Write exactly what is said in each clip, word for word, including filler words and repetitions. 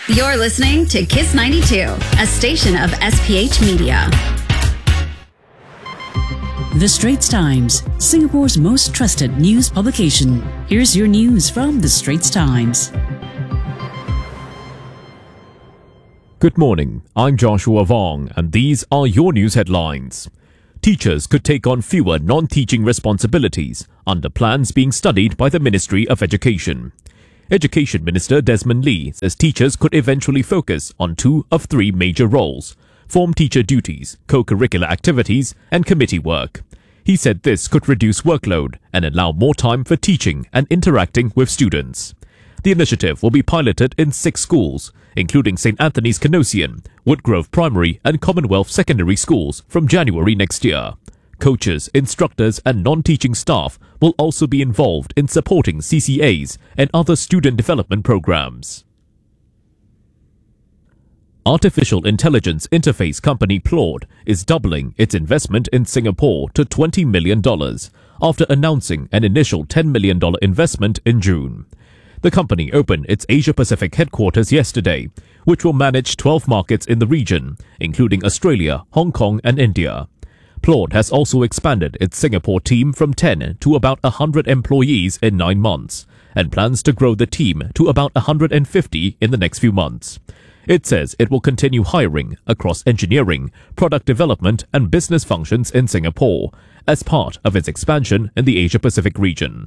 You're listening to Kiss ninety-two, a station of S P H Media. The Straits Times, Singapore's most trusted news publication. Here's your news from The Straits Times. Good morning, I'm Joshua Vong, and these are your news headlines. Teachers could take on fewer non-teaching responsibilities under plans being studied by the Ministry of Education. Education Minister Desmond Lee says teachers could eventually focus on two of three major roles: form teacher duties, co-curricular activities, and committee work. He said this could reduce workload and allow more time for teaching and interacting with students. The initiative will be piloted in six schools, including Saint Anthony's Canossian, Woodgrove Primary and Commonwealth Secondary Schools from January next year. Coaches, instructors and non-teaching staff will also be involved in supporting C C As and other student development programs. Artificial intelligence interface company Claude is doubling its investment in Singapore to twenty million dollars after announcing an initial ten million dollars investment in June. The company opened its Asia-Pacific headquarters yesterday, which will manage twelve markets in the region, including Australia, Hong Kong and India. Claude has also expanded its Singapore team from ten to about one hundred employees in nine months, and plans to grow the team to about one hundred fifty in the next few months. It says it will continue hiring across engineering, product development and business functions in Singapore as part of its expansion in the Asia-Pacific region.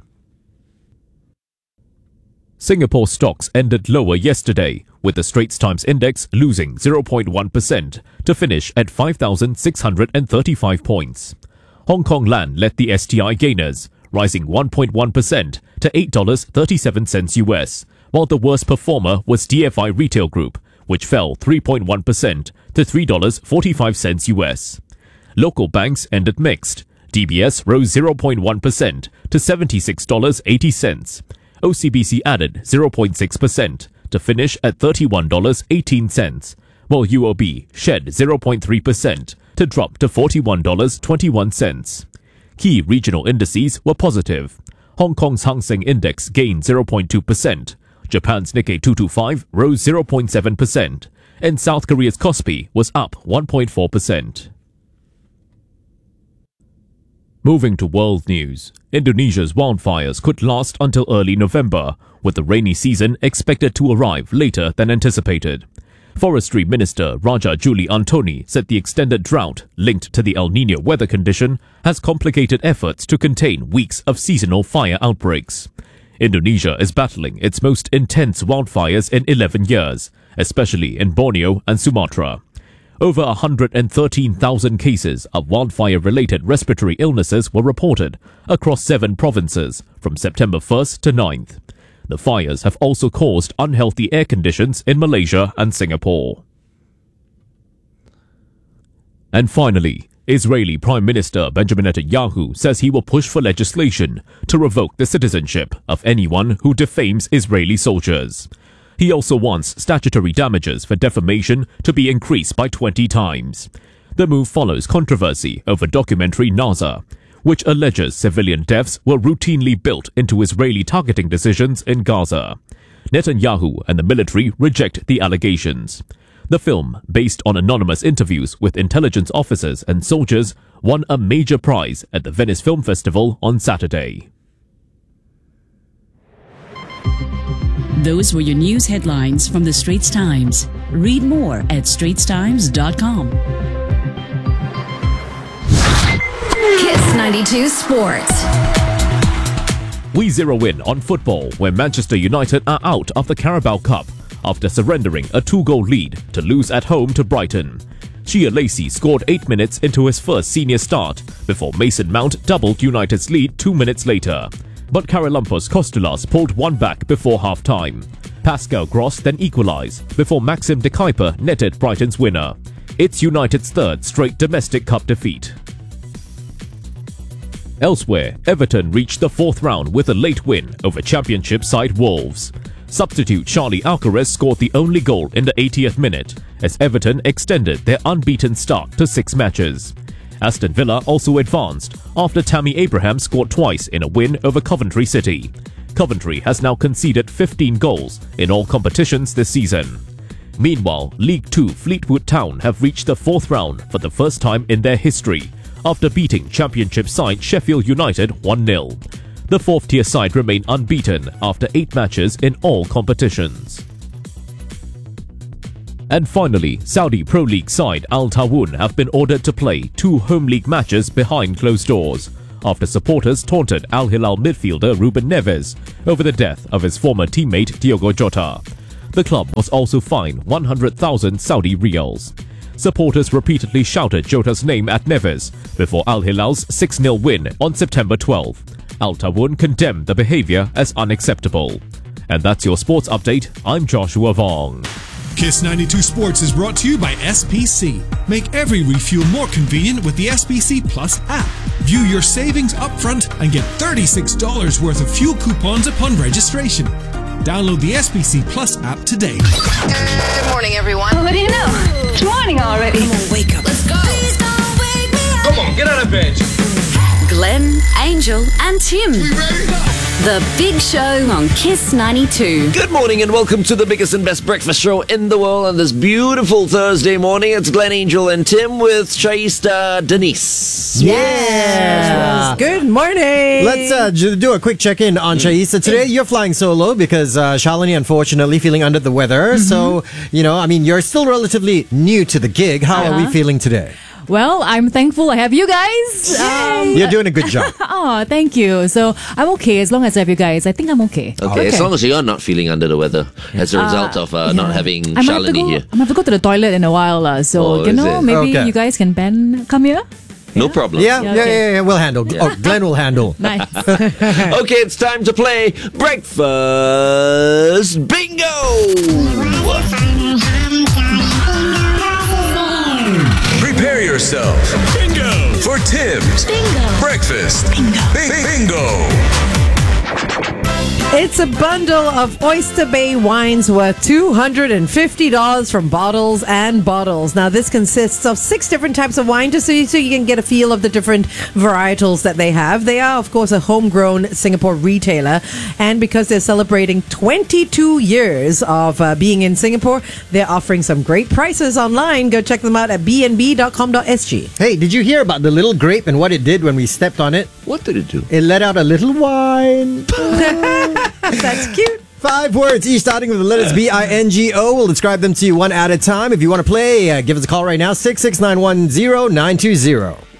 Singapore stocks ended lower yesterday, with the Straits Times Index losing zero point one percent to finish at five thousand six hundred thirty-five points. Hong Kong Land led the S T I gainers, rising one point one percent to eight dollars and thirty-seven cents U S, while the worst performer was D F I Retail Group, which fell three point one percent to three dollars and forty-five cents U S. Local banks ended mixed. D B S rose zero point one percent to seventy-six dollars and eighty cents. O C B C added zero point six percent to finish at thirty-one dollars and eighteen cents, while U O B shed zero point three percent to drop to forty-one dollars and twenty-one cents. Key regional indices were positive. Hong Kong's Hang Seng Index gained zero point two percent, Japan's Nikkei two twenty-five rose zero point seven percent, and South Korea's Kospi was up one point four percent. Moving to world news, Indonesia's wildfires could last until early November, with the rainy season expected to arrive later than anticipated. Forestry Minister Raja Juli Antoni said the extended drought linked to the El Niño weather condition has complicated efforts to contain weeks of seasonal fire outbreaks. Indonesia is battling its most intense wildfires in eleven years, especially in Borneo and Sumatra. Over one hundred thirteen thousand cases of wildfire-related respiratory illnesses were reported across seven provinces from September first to ninth. The fires have also caused unhealthy air conditions in Malaysia and Singapore. And finally, Israeli Prime Minister Benjamin Netanyahu says he will push for legislation to revoke the citizenship of anyone who defames Israeli soldiers. He also wants statutory damages for defamation to be increased by twenty times. The move follows controversy over documentary Naza, which alleges civilian deaths were routinely built into Israeli targeting decisions in Gaza. Netanyahu and the military reject the allegations. The film, based on anonymous interviews with intelligence officers and soldiers, won a major prize at the Venice Film Festival on Saturday. Those were your news headlines from The Straits Times. Read more at straits times dot com. Kiss ninety-two Sports. We zero in on football, where Manchester United are out of the Carabao Cup after surrendering a two-goal lead to lose at home to Brighton. Shea Lacey scored eight minutes into his first senior start before Mason Mount doubled United's lead two minutes later. But Karalampos Kostulas pulled one back before half-time. Pascal Gross then equalised before Maxim de Kuyper netted Brighton's winner. It's United's third straight domestic cup defeat. Elsewhere, Everton reached the fourth round with a late win over Championship side Wolves. Substitute Charlie Alcaraz scored the only goal in the eightieth minute as Everton extended their unbeaten start to six matches. Aston Villa also advanced after Tammy Abraham scored twice in a win over Coventry City. Coventry has now conceded fifteen goals in all competitions this season. Meanwhile, League Two Fleetwood Town have reached the fourth round for the first time in their history after beating Championship side Sheffield United one nil. The fourth-tier side remain unbeaten after eight matches in all competitions. And finally, Saudi Pro League side Al Tawun have been ordered to play two home league matches behind closed doors after supporters taunted Al Hilal midfielder Ruben Neves over the death of his former teammate Diogo Jota. The club was also fined one hundred thousand Saudi riyals. Supporters repeatedly shouted Jota's name at Neves before Al Hilal's six nil win on September twelfth. Al Tawun condemned the behaviour as unacceptable. And that's your sports update. I'm Joshua Vong. Kiss ninety-two Sports is brought to you by S P C. Make every refuel more convenient with the S P C Plus app. View your savings upfront and get thirty-six dollars worth of fuel coupons upon registration. Download the S P C Plus app today. Good morning, everyone. What do you know? It's morning already. Come on, wake up. Let's go. Please don't wake me up. Come on, get out of bed. Glenn, Angel, and Tim. We ready? The Big Show on Kiss ninety-two. Good morning and welcome to the biggest and best breakfast show in the world on this beautiful Thursday morning. It's Glenn, Angel, and Tim with Shaista Denise. Yes. Good morning. Let's uh, j- do a quick check-in on Shaista. Today, you're flying solo because uh, Shalini, unfortunately, feeling under the weather. Mm-hmm. So, you know, I mean, you're still relatively new to the gig. How Uh-huh. are we feeling today? Well, I'm thankful I have you guys. Um, You're doing a good job. oh, thank you. So I'm okay as long as I have you guys. I think I'm okay. Okay, as long as you're not feeling under the weather as a result of uh, not having I might have to Shalini go, here. I might have to go to the toilet in a while. Uh, so, Oh, you is know, it? maybe Okay. you guys can Ben come here. No problem. Yeah, Yeah, yeah, okay. yeah, yeah, we'll handle. Yeah. Oh, Glenn will handle. Nice. Okay, it's time to play Breakfast Bingo! Prepare yourself. Bingo! For Tim's Bingo. Breakfast Bingo. Bingo. It's a bundle of Oyster Bay wines worth two hundred fifty dollars from Bottles and Bottles. Now, this consists of six different types of wine, just so you, so you can get a feel of the different varietals that they have. They are, of course, a homegrown Singapore retailer. And because they're celebrating twenty-two years of uh, being in Singapore, they're offering some great prices online. Go check them out at b n b dot com dot s g. Hey, did you hear about the little grape and what it did when we stepped on it? What did it do? It let out a little wine. That's cute. Five words, each starting with the letters B I N G O. We'll describe them to you one at a time. If you want to play, uh, give us a call right now, six six nine one zero nine two zero.